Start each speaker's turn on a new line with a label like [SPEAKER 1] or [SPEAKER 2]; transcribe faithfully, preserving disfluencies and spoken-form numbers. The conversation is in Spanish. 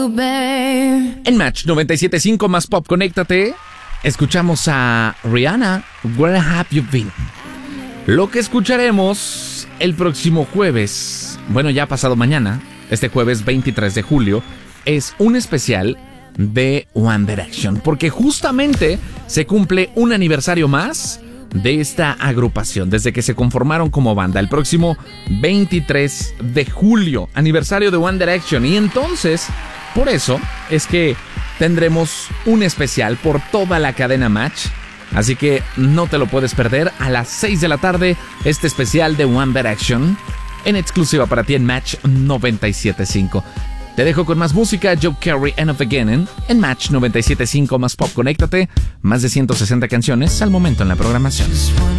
[SPEAKER 1] En Match noventa y siete punto cinco más Pop, conéctate. Escuchamos a Rihanna, Where Have You Been. Lo que escucharemos el próximo jueves, bueno, ya pasado mañana, este jueves veintitrés de julio, es un especial de One Direction, porque justamente se cumple un aniversario más de esta agrupación, desde que se conformaron como banda, el próximo veintitrés de julio, aniversario de One Direction. Y entonces, por eso es que tendremos un especial por toda la cadena Match, así que no te lo puedes perder. A las seis de la tarde, este especial de One Direction en exclusiva para ti en Match noventa y siete punto cinco. Te dejo con más música. Joe Carey, End of Beginning, en Match noventa y siete punto cinco más Pop, conéctate. Más de ciento sesenta canciones al momento en la programación.